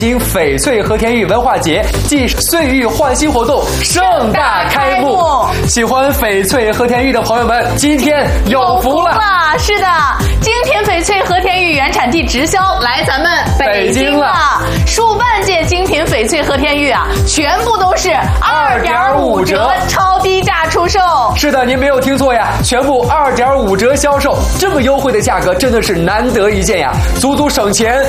京翡翠和田玉文化节暨岁玉焕新活动盛大开幕。喜欢翡翠和田玉的朋友们，今天有福了！ 是的，精品翡翠和田玉原产地直销来咱们北京了，数万件精品翡翠和田玉啊，全部都是2.5折超低价出售。 是的，您没有听错呀，全部2.5折销售，这么优惠的价格真的是难得一见呀，足足省钱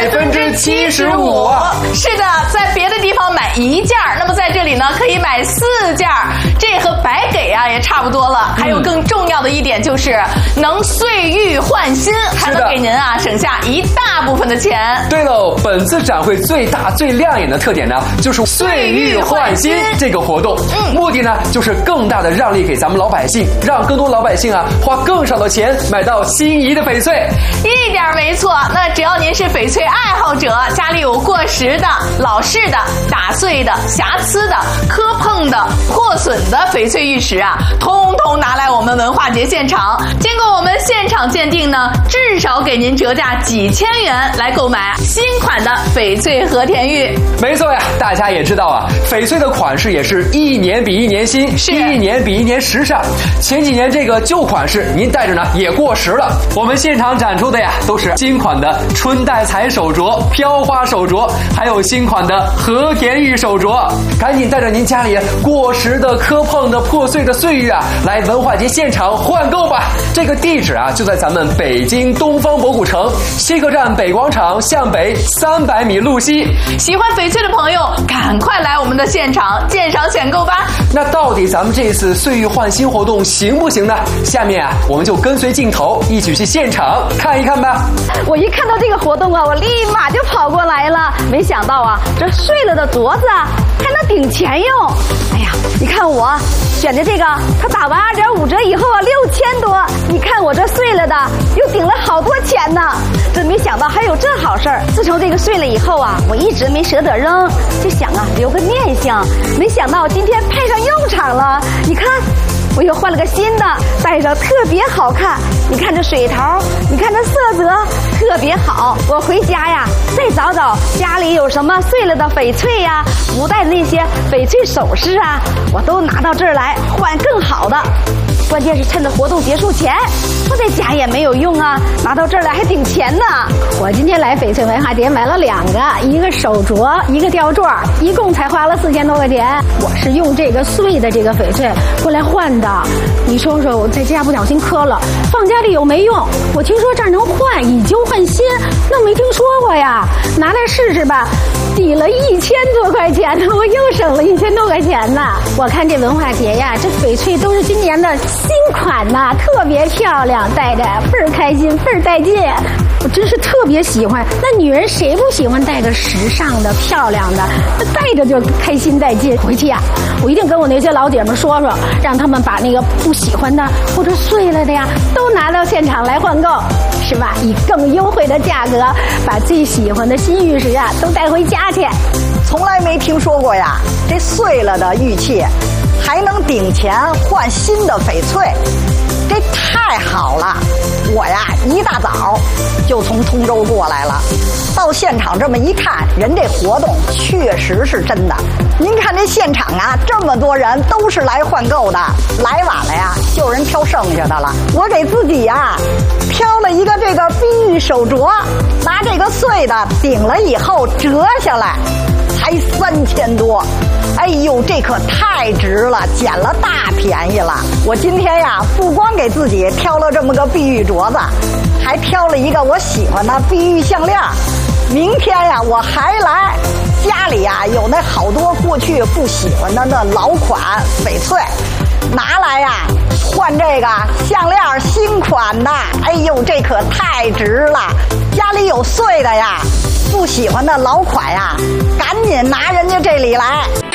75%。 是的，在别的地方买1件，那么在这里呢可以买4件，这和白给啊也差不多了。还有更重要的一点就是能岁玉焕新，还能给您啊省下一大部分的钱。 对喽，本次展会最大最亮眼的特点呢，就是岁玉焕新这个活动，目的呢就是更大的让利给咱们老百姓，让更多老百姓啊花更少的钱买到心仪的翡翠。 一点没错，那只要您是翡翠爱好者，家里有过时的、老式的、打碎的、瑕疵的、磕碰的、破损的翡翠玉石啊，通通拿来我们文化节现场，经过我们现场鉴定呢，至少给您折价几千元来购买新款的翡翠和田玉。 没错呀，大家也知道啊，翡翠的款式也是一年比一年新，一年比一年时尚。前几年这个旧款式您戴着呢也过时了，我们现场展出的呀都是新款的春带彩手镯、飘花手镯，还有新款的和田玉手镯。赶紧带着您家里过时的、磕碰的、破碎的岁玉啊，来文化节现场换购吧。这个地址啊就在咱们北京东方博古城西客站北广场向北300米路西。 喜欢翡翠的朋友赶快来我们的现场鉴赏选购吧。 那到底咱们这次岁玉焕新活动行不行呢？下面啊我们就跟随镜头一起去现场看一看吧。 我一看到这个活动啊，我立马就跑过来了。没想到啊，这碎了的镯子啊还能顶钱用。哎呀，你看我选的这个，它打完2.5折以后啊6000多，你看我这碎了的又顶了好多钱呢。真没想到还有这好事儿。自从这个碎了以后啊，我一直没舍得扔，就想啊留个念想。没想到今天派上用场了，你看我又换了个新的，戴着特别好看。你看这水头，你看这色泽特别好。我回家呀再找找家里有什么碎了的翡翠呀，不戴的那些翡翠首饰啊，我都拿到这儿来换更好的。关键是趁着活动结束前，我在家也没有用啊，拿到这儿来还顶钱呢。 我今天来翡翠文化节买了2个，一个手镯，一个吊坠，一共才花了4000多块钱。我是用这个碎的这个翡翠过来换的。你说说，我在家不小心磕了，放家里有没用？我听说这儿能换，以旧换新，那没听说过呀。拿来试试吧，抵了1000多块钱呢，我又省了1000多块钱呢。我看这文化节呀，这翡翠都是今年的新款呐，特别漂亮，戴着倍儿开心，倍儿带劲。我真是特别喜欢。那女人谁不喜欢戴个时尚的、漂亮的？戴着就开心带劲。回去呀，我一定跟我那些老姐们说说，让他们把那个不喜欢的或者碎了的呀，都拿到现场来换购，是吧？以更优惠的价格，把最喜欢的新玉石啊都带回家去。 从来没听说过呀，这碎了的玉器还能顶钱换新的翡翠，这太好了。我呀一大早就从通州过来了，到现场这么一看，人这活动确实是真的。您看这现场啊，这么多人都是来换购的，来晚了呀就有人挑剩下的了。我给自己呀挑了一个这个碧玉手镯，拿这个碎的顶了以后折下来才3000多。哎呦，这可太值了，捡了大便宜了。我今天呀不光给自己挑了这么个碧玉镯子，还挑了一个我喜欢的碧玉项链。明天呀我还来，家里呀有那好多过去不喜欢的那老款翡翠，拿来呀换这个项链新款的。哎呦，这可太值了。家里有碎的呀，不喜欢的老款呀，赶紧拿人家这里来。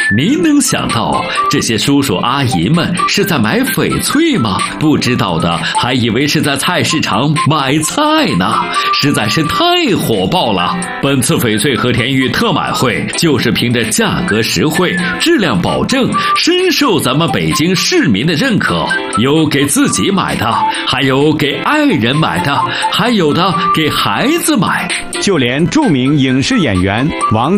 您能想到这些叔叔阿姨们是在买翡翠吗？不知道的还以为是在菜市场买菜呢，实在是太火爆了。本次翡翠和田玉特买会就是凭着价格实惠、质量保证，深受咱们北京市民的认可。有给自己买的，还有给爱人买的，还有的给孩子买。 就连著名影视演员王